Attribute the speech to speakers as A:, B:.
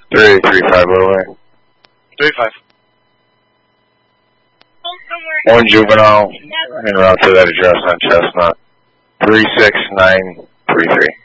A: 3835 away.
B: 35.
A: One juvenile en route to that address on Chestnut. 36933.